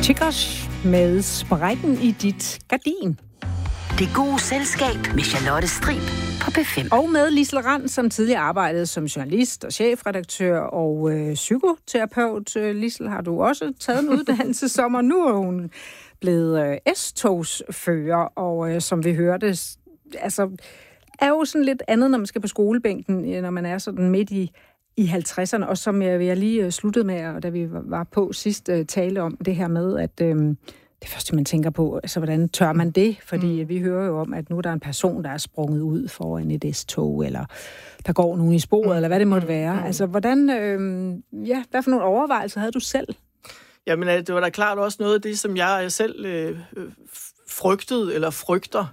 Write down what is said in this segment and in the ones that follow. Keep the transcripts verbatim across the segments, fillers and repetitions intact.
Tigers med Sprækken i dit gardin. Det gode selskab med Charlotte Strib på P fem. Og med Liesl Rand, som tidligere arbejdede som journalist og chefredaktør og øh, psykoterapeut. Liesl, har du også taget en uddannelse som, og nu er hun blevet øh, S-togsfører, og øh, som vi hørte, altså, er jo sådan lidt andet, når man skal på skolebænken, når man er sådan midt i i halvtredserne, og som jeg, jeg lige sluttede med, og da vi var på sidst uh, tale om det her med, at øhm, det første, man tænker på, altså hvordan tør man det? Fordi mm. vi hører jo om, at nu er der en person, der er sprunget ud foran et S-tog, eller der går nogen i sporet, mm. eller hvad det måtte være. Mm. Altså, hvordan, øhm, ja, hvad for nogle overvejelser havde du selv? Jamen, det var da klart også noget af det, som jeg selv øh, frygtede, eller frygter.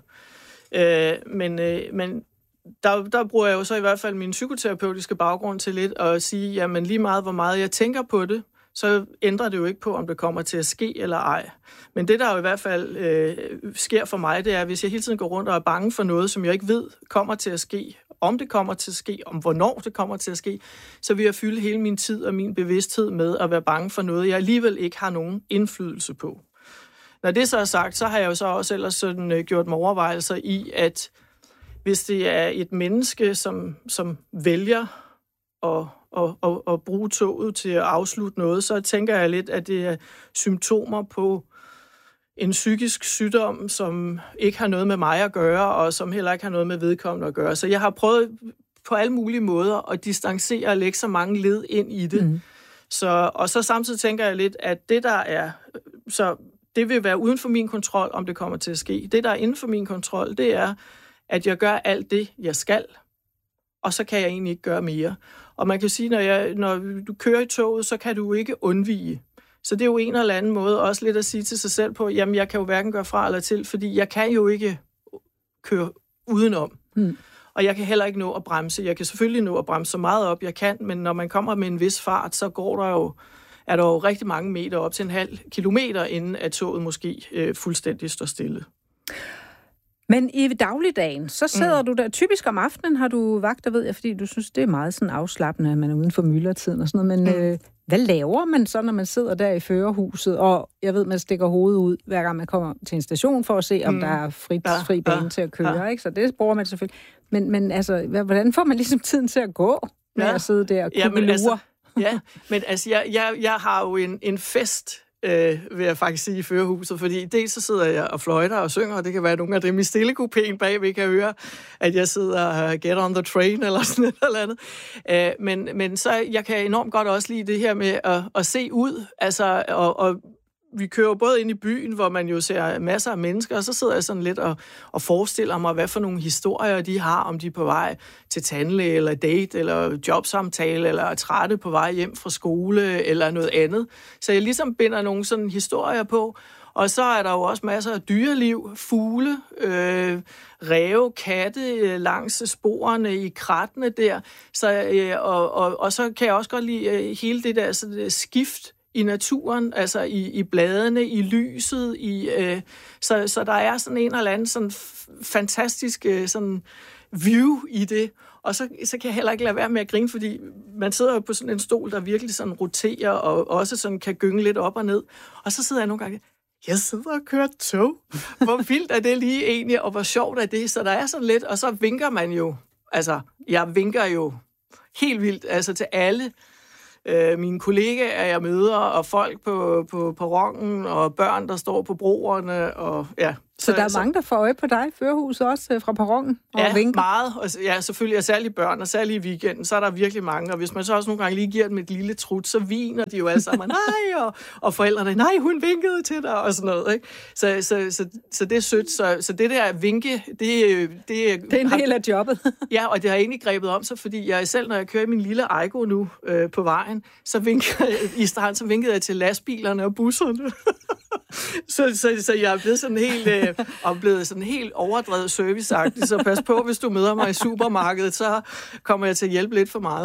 Øh, men, øh, men Der, der bruger jeg jo så i hvert fald min psykoterapeutiske baggrund til lidt at sige, jamen lige meget hvor meget jeg tænker på det, så ændrer det jo ikke på, om det kommer til at ske eller ej. Men det, der jo i hvert fald øh, sker for mig, det er, hvis jeg hele tiden går rundt og er bange for noget, som jeg ikke ved kommer til at ske, om det kommer til at ske, om hvornår det kommer til at ske, så vil jeg fylde hele min tid og min bevidsthed med at være bange for noget, jeg alligevel ikke har nogen indflydelse på. Når det så er sagt, så har jeg jo så også ellers sådan, øh, gjort mig overvejelser i, at hvis det er et menneske, som, som vælger at, at, at, at bruge toget til at afslutte noget, så tænker jeg lidt, at det er symptomer på en psykisk sygdom, som ikke har noget med mig at gøre, og som heller ikke har noget med vedkommende at gøre. Så jeg har prøvet på alle mulige måder at distancere og lægge så mange led ind i det. Mm. Så, og så samtidig tænker jeg lidt, at det, der er... Så det vil være uden for min kontrol, om det kommer til at ske. Det, der er inden for min kontrol, det er, at jeg gør alt det, jeg skal, og så kan jeg egentlig ikke gøre mere. Og man kan sige, når, jeg, når du kører i toget, så kan du ikke undvige. Så det er jo en eller anden måde også lidt at sige til sig selv på, jamen jeg kan jo hverken gøre fra eller til, fordi jeg kan jo ikke køre udenom. Hmm. Og jeg kan heller ikke nå at bremse. Jeg kan selvfølgelig nå at bremse så meget op, jeg kan, men når man kommer med en vis fart, så går der jo, er der jo rigtig mange meter, op til en halv kilometer, inden at toget måske øh, fuldstændig står stille. Men i dagligdagen, så sidder mm. du der, typisk om aftenen har du vagter, ved jeg, fordi du synes, det er meget sådan afslappende, at man er uden for myldretiden og sådan noget, men mm. øh, hvad laver man så, når man sidder der i førerhuset, og jeg ved, man stikker hovedet ud, hver gang man kommer til en station for at se, om mm. der er frit, ja, fri bane ja, til at køre, ja. Ikke? Så det bruger man selvfølgelig. Men, men altså, hvordan får man ligesom tiden til at gå, med ja. At sidde der og kunne ja, altså, ja, men altså, jeg, jeg, jeg har jo en, en fest, Øh, vil jeg faktisk sige, i førerhuset, fordi dels så sidder jeg og fløjter og synger, og det kan være nogle af dem i stillekupéen bagved kan høre, at jeg sidder og get on the train, eller sådan et eller andet. Øh, men, men så, jeg kan enormt godt også lide det her med at, at se ud, altså, og, og vi kører både ind i byen, hvor man jo ser masser af mennesker, og så sidder jeg sådan lidt og, og forestiller mig, hvad for nogle historier de har, om de er på vej til tandlæge, eller date, eller jobsamtale, eller er trætte på vej hjem fra skole, eller noget andet. Så jeg ligesom binder nogle sådan historier på, og så er der jo også masser af dyreliv, fugle, øh, ræve, katte langs sporene i krattene der, så, øh, og, og, og så kan jeg også godt lide øh, hele det der sådan, skift i naturen, altså i, i bladene, i lyset, i, øh, så, så der er sådan en eller anden sådan f- fantastisk øh, sådan view i det, og så, så kan jeg heller ikke lade være med at grine, fordi man sidder jo på sådan en stol, der virkelig sådan roterer, og også sådan kan gynge lidt op og ned, og så sidder jeg nogle gange, jeg sidder og kører tog. Hvor vildt er det lige egentlig, og hvor sjovt er det? Så der er sådan lidt, og så vinker man jo, altså jeg vinker jo helt vildt, altså til alle, Øh, mine kollegaer, jeg møder, og folk på, på perronen, og børn, der står på broerne, og ja. Så, så der er så, mange, der får øje på dig i førerhuset også fra perronen og ja, vinker? Meget. Og, ja, selvfølgelig er særligt børn, og særligt i weekenden, så er der virkelig mange. Og hvis man så også nogle gange lige giver dem et lille trut, så viner de jo alle sammen, nej, og, og forældrene, nej, hun vinkede til dig, og sådan noget. Ikke? Så, så, så, så det er sødt. Så, så det der vinke, det, det, det er en del af jobbet. Ja, og det har egentlig grebet om sig, fordi jeg selv, når jeg kører min lille Aygo nu øh, på vejen, så vinker jeg, i starten, så vinkede jeg til lastbilerne og busserne. så, så, så jeg er blevet sådan helt, øh, og blevet sådan helt overdrevet serviceagtig, så pas på, hvis du møder mig i supermarkedet, så kommer jeg til at hjælpe lidt for meget.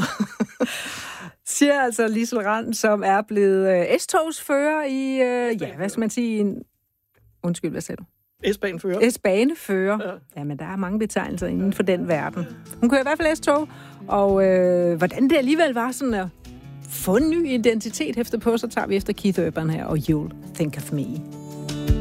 Siger altså Liesl Rand, som er blevet øh, S-togsfører i, øh, ja, hvad skal man sige, en... Undskyld, hvad sagde du? S-banefører. S-banefører. Ja. Jamen, der er mange betegnelser inden for den verden. Hun kører i hvert fald S-tog, og øh, hvordan det alligevel var sådan at få en ny identitet hæftet på, så tager vi efter Keith Urban her og You'll Think of Me.